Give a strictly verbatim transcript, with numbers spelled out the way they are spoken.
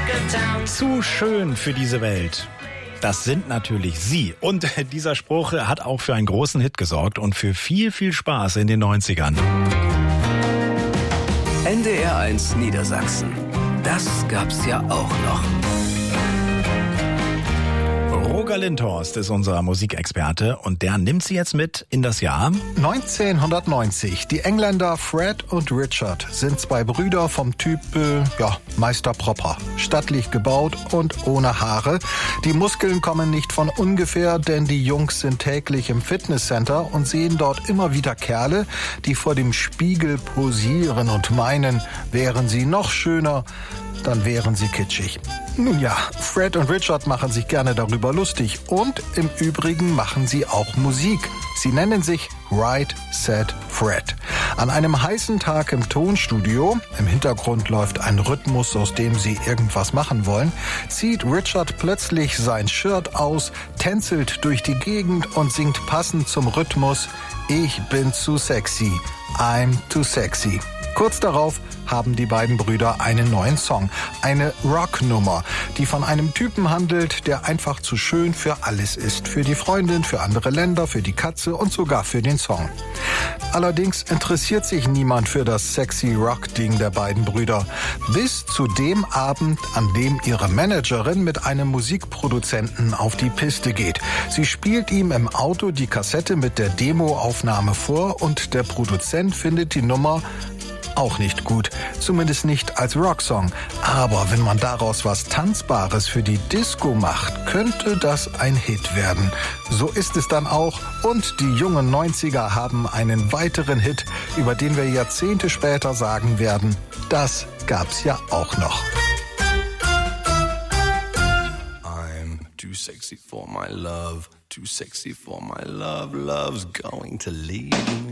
Zu schön für diese Welt. Das sind natürlich Sie. Und dieser Spruch hat auch für einen großen Hit gesorgt und für viel, viel Spaß in den neunzigern. N D R eins Niedersachsen. Das gab's ja auch noch. Roger Lindhorst ist unser Musikexperte und der nimmt Sie jetzt mit in das Jahr neunzehnhundertneunzig. Die Engländer Fred und Richard sind zwei Brüder vom Typ, äh, ja, Meister Propper. Stattlich gebaut und ohne Haare. Die Muskeln kommen nicht von ungefähr, denn die Jungs sind täglich im Fitnesscenter und sehen dort immer wieder Kerle, die vor dem Spiegel posieren und meinen, wären sie noch schöner, dann wären sie kitschig. Nun ja, Fred und Richard machen sich gerne darüber lustig und im Übrigen machen sie auch Musik. Sie nennen sich Right Said Fred. An einem heißen Tag im Tonstudio, im Hintergrund läuft ein Rhythmus, aus dem sie irgendwas machen wollen, zieht Richard plötzlich sein Shirt aus, tänzelt durch die Gegend und singt passend zum Rhythmus: Ich bin zu sexy, I'm too sexy. Kurz darauf haben die beiden Brüder einen neuen Song, eine Rocknummer, die von einem Typen handelt, der einfach zu schön für alles ist. Für die Freundin, für andere Länder, für die Katze und sogar für den Song. Allerdings interessiert sich niemand für das sexy Rock-Ding der beiden Brüder. Bis zu dem Abend, an dem ihre Managerin mit einem Musikproduzenten auf die Piste geht. Sie spielt ihm im Auto die Kassette mit der Demoaufnahme vor und der Produzent findet die Nummer auch nicht gut, zumindest nicht als Rocksong. Aber wenn man daraus was Tanzbares für die Disco macht, könnte das ein Hit werden. So ist es dann auch und die jungen neunziger haben einen weiteren Hit, über den wir Jahrzehnte später sagen werden, das gab's ja auch noch. I'm too sexy for my love, too sexy for my love, love's going to leave me.